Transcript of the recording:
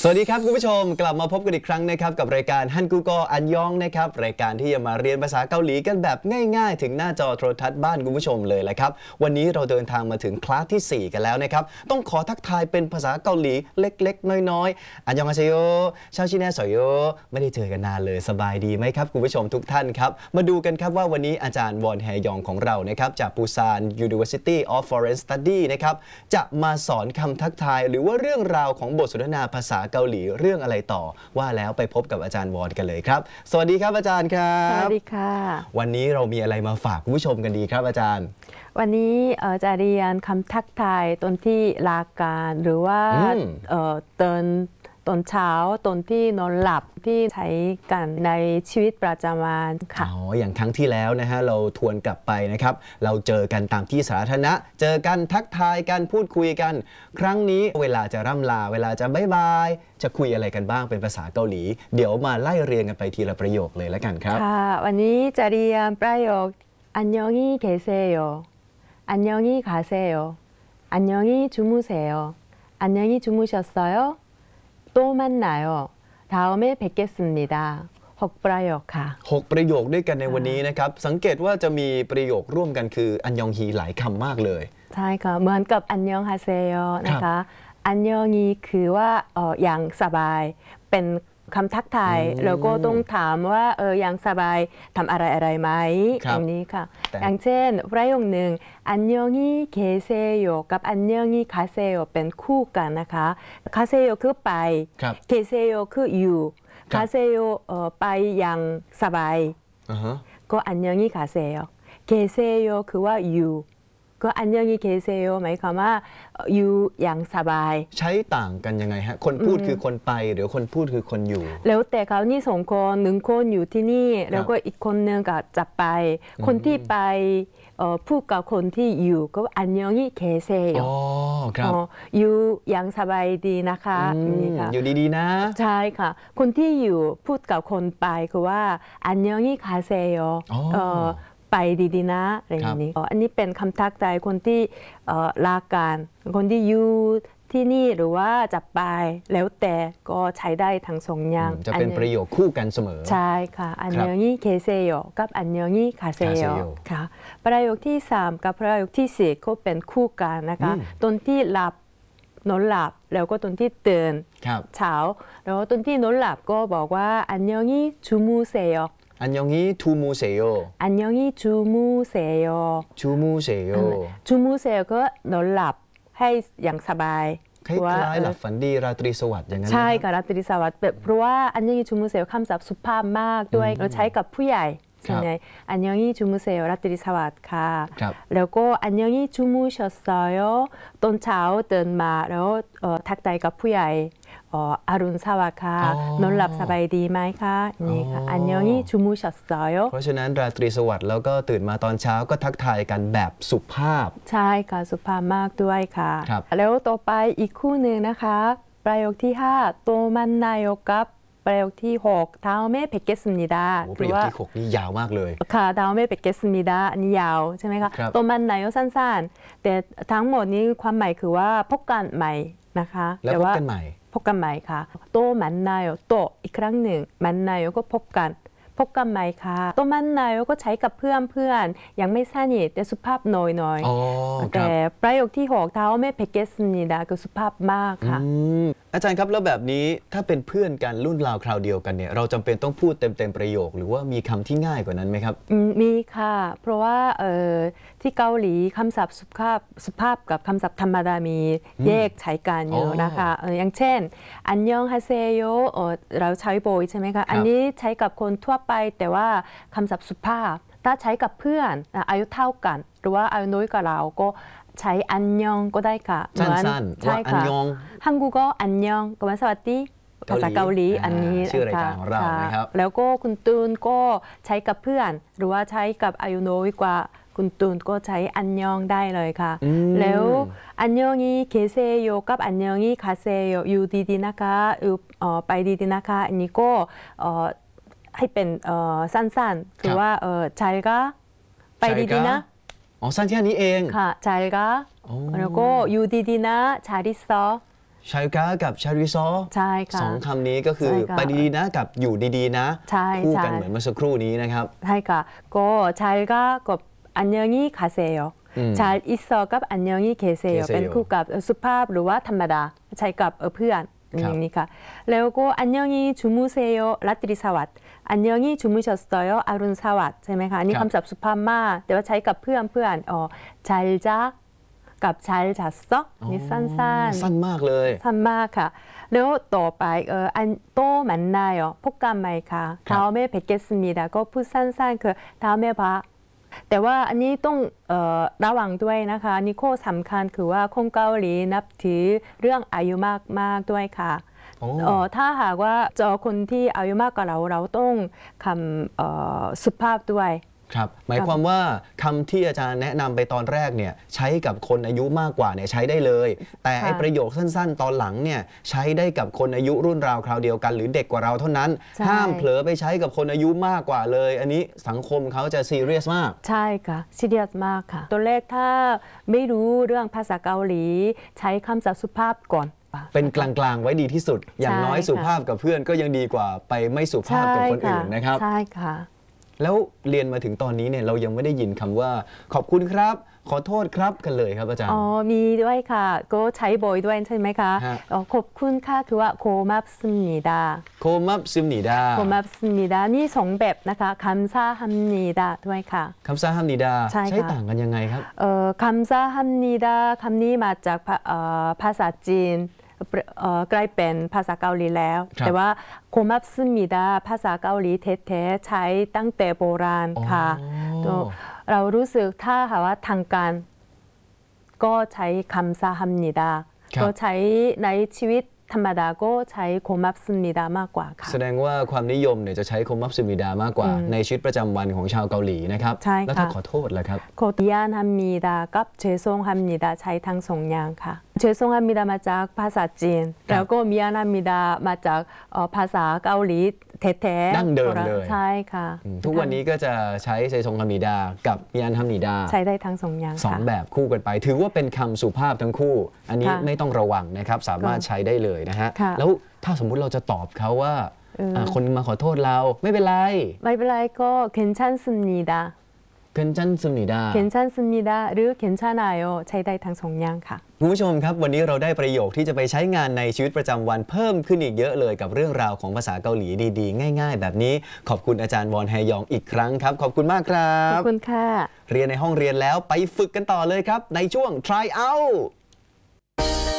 สวัสดีครับคุณผู้ชมกลับมาพบกันอีกครั้งนะครับกับรายการฮันกูโกอันยองนะครับรายการที่จะมาเรียนภาษาเกาหลีกันแบบง่ายๆถึงหน้าจอโทรทัศน์บ้านคุณผู้ชมเลยแหละครับวันนี้เราเดินทางมาถึงคลาสที่4กันแล้วนะครับต้องขอทักทายเป็นภาษาเกาหลีเล็กๆน้อยๆอันยองอาเซโยชาวชิเนสโยไม่ได้เจอกันนานเลยสบายดีไหมครับคุณผู้ชมทุกท่านครับมาดูกันครับว่าวันนี้อาจารย์วอนแฮยองของเรานะครับจากปูซาน University of Foreign Study นะครับจะมาสอนคำทักทายหรือว่าเรื่องราวของบทสนทนาภาษาเกาหลีเรื่องอะไรต่อว่าแล้วไปพบกับอาจารย์วอนกันเลยครับสวัสดีครับอาจารย์ครับสวัสดีค่ะวันนี้เรามีอะไรมาฝากคุณผู้ชมกันดีครับอาจารย์วันนี้จะเรียนคำทักทายตอนที่ลาการหรือว่าตอนเช้าตอนที่นอนหลับที่ใช้กันในชีวิตประจำวันค่ะอย่างครั้งที่แล้วนะฮะเราทวนกลับไปนะครับเราเจอกันตามที่สาธารณะเจอกันทักทายกันพูดคุยกันครั้งนี้เวลาจะร่ำลาเวลาจะบ๊ายบายจะคุยอะไรกันบ้างเป็นภาษาเกาหลีเดี๋ยวมาไล่เรียงกันไปทีละประโยคเลยแล้วกันครับค่ะวันนี้จะเรียนประโยคอันยองอี้เกเซโยอันยองอี้กาเซโยอันยองอี้จุมุเซโยอันยองอี้จุมุ셨어요 또 만나요. 다음에 뵙겠습니다. 6 ประโยคค่ะ 6 ประโยคด้วยกันในวันนี้นะครับสังเกตว่าจะมีประโยคร่วมกันคืออันยองฮีหลายคำมากเลยใช่ค่ะเหมือนกับอันยองฮาเซโยนะคะอันยองฮีคือว่าอย่างสบายเป็นคำทักทายแล้วก็ต้องถามว่าอย่างสบายทำอะไรไหมอย่างนี้ค่ะอย่างเช่นประโยคหนึ่งอันยองฮีเคเซโยกับอันยองฮีคาเซโยเป็นคู่กันนะคะคาเซโยคือไปเคเซโยคืออยู่คาเซโยไปอย่างสบายก็อันยองฮีคาเซโยเคเซโยคือว่าอยู่ก็อันยองฮีเคเซโยหมายความว่าอยู่อย่างสบายใช้ต่างกันยังไงฮะคนพูดคือคนไปหรือคนพูดคือคนอยู่แล้วแต่เขานี่2 คน1 คนอยู่ที่นี่แล้วก็อีกคนนึงก็จะไปคนที่ไปพูดกับคนที่อยู่ก็อันยองฮีเคเซโยอยู่อย่างสบายดีนะคะอยู่ดีๆนะใช่ค่ะคนที่อยู่พูดกับคนไปคือว่าอันยองฮีคาเซโยไปดีๆนะอะไรอย่างนี้อันนี้เป็นคำทักทายคนที่ลาการคนที่อยู่ที่นี่หรือว่าจะไปแล้วแต่ก็ใช้ได้ทั้ง2 อย่างจะเป็นประโยคคู่กันเสมอใช่ค่ะอันยองฮีเคเซโยกับอันยองฮีคาเซโยค่ะประโยคที่3กับประโยคที่4ก็เป็นคู่กันนะคะตอนที่หลับนอนหลับแล้วก็ตอนที่ตื่นเช้าแล้วตอนที่นอนหลับก็บอกว่าอันยองฮีจูมูเซโยอันยองฮีทูมูเซโยอันยองฮีจูมูเซโยจูมูเซโยจูมูเซโยก็นอนหลับให้อย่างสบายคล้ายๆหลับฝันดีราตรีสวัสดิ์อย่างนั้นใช่ค่ะราตรีสวัสดิ์เพราะว่าอันยองฮีจูมูเซโยคำศัพท์สุภาพมากด้วยเราใช้กับผู้ใหญ่ส่วนใหญ่อันยองฮีจูมูเซโยราตรีสวัสดิ์ค่ะแล้วก็อันยองฮีจูมู셨어요ตอนเช้าตื่นมาแล้วทักทายกับผู้ใหญ่อรุณสวัสดิ์ค่ะนอนหลับสบายดีไหมคะนี่ค่ะอันยองฮีจูมู셨어요 เพราะฉะนั้นราตรีสวัสดิ์แล้วก็ตื่นมาตอนเช้าก็ทักทายกันแบบสุภาพใช่ค่ะสุภาพมากด้วยค่ะแล้วต่อไปอีกคู่หนึ่งนะคะประโยคที่5또 만나요กับประโยคที่6다음에 뵙겠습니다 ประโยคที่6นี่ยาวมากเลยค่ะ다음에 뵙겠습니다อันนี้ยาวใช่ไหมคะ또 만나요สั้นๆแต่ทั้งหมดนี้ความหมายคือว่าพบกันใหม่นะคะแล้วพบกันใหม่พบกันใหม่ค่ะ또 만나요 또อีกครั้งหนึ่ง만나요ก็พบกันใหม่ค่ะ또 만나요ก็ใช้กับเพื่อนยังไม่สนิทแต่สุภาพหน่อยแต่ประโยคที่6다음에 뵙겠습니다ก็สุภาพมากค่ะอาจารย์ครับแล้วแบบนี้ถ้าเป็นเพื่อนกันรุ่นราวคราวเดียวกันเนี่ยเราจำเป็นต้องพูดเต็มประโยคหรือว่ามีคำที่ง่ายกว่านั้นไหมครับมีค่ะเพราะว่าที่เกาหลีคำศัพท์สุภาพกับคำศัพท์ธรรมดามีแยกใช้กันอยู่นะคะอย่างเช่นอันยองฮาเซโยเราใช้บ่อยใช่ไหมคะอันนี้ใช้กับคนทั่วไปแต่ว่าคำศัพท์สุภาพถ้าใช้กับเพื่อนอายุเท่ากันหรือว่าอายุน้อยกว่าเราก็ใช้อันยองก็ได้ค่ะสั้นๆว่าอันยองฮังกูก็อันยองก็มาสวัสดีภาษาเกาหลีอันนี้ชื่อรายการของเรานะครับแล้วก็คุณตูนก็ใช้กับเพื่อนหรือว่าใช้กับอายุน้อยกว่าคุณตูนก็ใช้อันยองได้เลยค่ะแล้วอันยองฮีเคเซโยกับอันยองฮีคาเซโยอยู่ดีๆนะคะไปดีๆนะคะอันนี้ก็ให้เป็นสั้นๆคือว่า잘 가ไปดีๆนะสั้นแค่นี้เองค่ะ잘 가แล้วก็อยู่ดีๆนะ잘 있어 ชายกากับชาริซอใช่ค่ะสองคำนี้ก็คือใช่ค่ะไปดีๆนะกับอยู่ดีๆนะใช่คู่ใช่กันเหมือนเมื่อสักครู่นี้นะครับใช่ค่ะก็잘가กับ안녕히 가세요. 잘 있어กับ안녕히 계세요. 계세요. เป็นคู่กับสุภาพหรือว่าธรรมดาใช้กับเพื่อนอย่างนี้ค่ะแล้วก็안녕히 주무세요 라트리 사왓 안녕히 주무셨어요 아룬 사왓ใช่ไหมคะอันนี้คำศัพท์สุภาพมากแต่ว่าใช้กับเพื่อน잘자กับ잘 잤어นี่สั้นๆสั้นมากเลยสั้นมากค่ะแล้วต่อไป또 만나요 폭감마이카 다음에 뵙겠습니다 ก็พูดสั้นๆคือ다음에 봐แต่ว่าอันนี้ต้องระวังด้วยนะคะอันนี้ข้อสำคัญคือว่าคนเกาหลีนับถือเรื่องอายุมากด้วยค่ะถ้าหากว่าเจอคนที่อายุมากกว่าเราต้องคำสุภาพด้วยครับหมายความว่าคำที่อาจารย์แนะนำไปตอนแรกเนี่ยใช้กับคนอายุมากกว่าเนี่ยใช้ได้เลย แต่ไอประโยคสั้นๆ ตอนหลังเนี่ยใช้ได้กับคนอายุรุ่นราวคราวเดียวกันหรือเด็กกว่าเราเท่านั้นห้ามเผลอไปใช้กับคนอายุมากกว่าเลย อันนี้สังคมเขาจะซีเรียสมากใช่ค่ะซีเรียสมากค่ะตัวแรกถ้าไม่รู้เรื่องภาษาเกาหลีใช้คำศัพท์สุภาพก่อนเป็นกลางๆไว้ดีที่สุดอย่างน้อยสุภาพกับเพื่อนก็ยังดีกว่าไปไม่สุภาพกับคนอื่นนะครับใช่ค่ะแล้วเรียนมาถึงตอนนี้เนี่ยเรายังไม่ได้ยินคำว่าขอบคุณครับขอโทษครับกันเลยครับอาจารย์มีด้วยค่ะก็ใช้บ่อยด้วยใช่ไหมคะขอบคุณค่ะคือว่า고맙습니다 고맙습니다 고맙습니다นี่สองแบบนะคะ감사합니다ด้วยค่ะ 감사합니다ใช้ต่างกันยังไงครับ 감사합니다คำนี้มาจากภาษาจีนกลายเป็นภาษาเกาหลีแล้วแต่ว่า고맙습니다ภาษาเกาหลีแท้ๆใช้ตั้งแต่โบราณค่ะเรารู้สึกถ้าหากว่าทางการก็ใช้감사합니다ก็ใช้ในชีวิตธรรมดาก็ใช้고맙습니다มากกว่าค่ะแสดงว่าความนิยมเนี่ยจะใช้고맙습니다มากกว่าในชีวิตประจำวันของชาวเกาหลีนะครับแล้วถ้าขอโทษล่ะครับ 미안합니다กับ죄송합니다ใช้ทั้งสองอย่างค่ะ죄송합니다มาจากภาษาจีนแล้วก็미안합니다มาจากภาษาเกาหลีแท้ๆดั้งเดิมเลยใช่ค่ะทุกวันนี้ก็จะใช้죄송합니다กับ미안합니다 ใช้ได้ทั้งสองอย่างสองแบบคู่กันไปถือว่าเป็นคำสุภาพทั้งคู่อันนี้ไม่ต้องระวังนะครับสามารถใช้ได้เลยนะฮะแล้วถ้าสมมุติเราจะตอบเขาว่าคนมาขอโทษเราไม่เป็นไรก็괜찮습니다 괜찮습니다หรือ괜찮아요ใช้ได้ทั้งสองอย่างค่ะคุณผู้ชมครับวันนี้เราได้ประโยคที่จะไปใช้งานในชีวิตประจำวันเพิ่มขึ้นอีกเยอะเลยกับเรื่องราวของภาษาเกาหลีดีๆง่ายๆแบบนี้ขอบคุณอาจารย์วอนแฮยองอีกครั้งครับขอบคุณมากครับขอบคุณค่ะเรียนในห้องเรียนแล้วไปฝึกกันต่อเลยครับในช่วง try out